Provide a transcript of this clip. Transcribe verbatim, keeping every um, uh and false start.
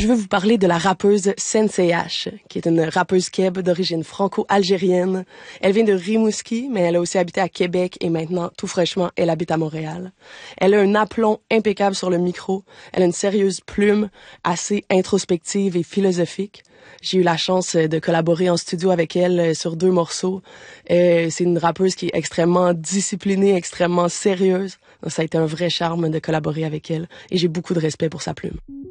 Je veux vous parler de la rappeuse Sensei H, qui est une rappeuse keb d'origine franco-algérienne. Elle vient de Rimouski, mais elle a aussi habité à Québec et maintenant, tout fraîchement, elle habite à Montréal. Elle a un aplomb impeccable sur le micro. Elle a une sérieuse plume assez introspective et philosophique. J'ai eu la chance de collaborer en studio avec elle sur deux morceaux. Euh, c'est une rappeuse qui est extrêmement disciplinée, extrêmement sérieuse. Ça a été un vrai charme de collaborer avec elle et j'ai beaucoup de respect pour sa plume.